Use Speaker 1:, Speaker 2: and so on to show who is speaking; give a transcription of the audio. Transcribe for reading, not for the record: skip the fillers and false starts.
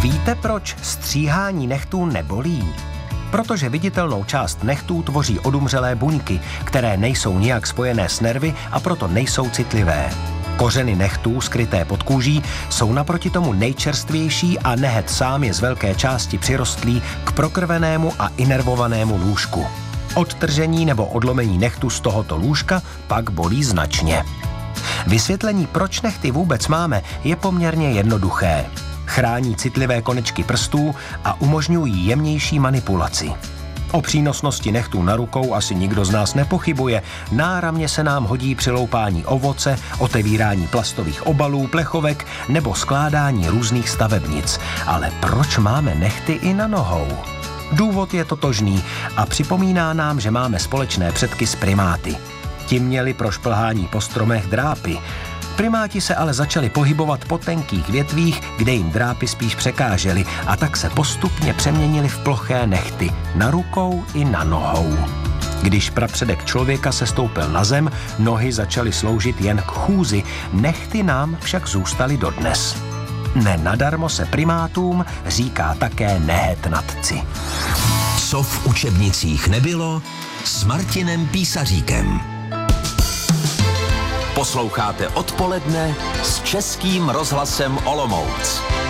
Speaker 1: Víte, proč stříhání nechtů nebolí? Protože viditelnou část nechtů tvoří odumřelé buňky, které nejsou nijak spojené s nervy a proto nejsou citlivé. Kořeny nechtů skryté pod kůží jsou naproti tomu nejčerstvější a nehet sám je z velké části přirostlý k prokrvenému a inervovanému lůžku. Odtržení nebo odlomení nechtu z tohoto lůžka pak bolí značně. Vysvětlení, proč nechty vůbec máme, je poměrně jednoduché. Chrání citlivé konečky prstů a umožňují jemnější manipulaci. O přínosnosti nechtů na rukou asi nikdo z nás nepochybuje. Náramně se nám hodí při loupání ovoce, otevírání plastových obalů, plechovek nebo skládání různých stavebnic. Ale proč máme nechty i na nohou? Důvod je totožný a připomíná nám, že máme společné předky s primáty. Ti měli pro šplhání po stromech drápy. Primáti se ale začali pohybovat po tenkých větvích, kde jim drápy spíš překážely, a tak se postupně přeměnili v ploché nechty na rukou i na nohou. Když prapředek člověka se stoupil na zem, nohy začaly sloužit jen k chůzi, nechty nám však zůstaly dodnes. Nenadarmo se primátům říká také nehetnatci.
Speaker 2: Co v učebnicích nebylo, s Martinem Písaříkem. Posloucháte Odpoledne s Českým rozhlasem Olomouc.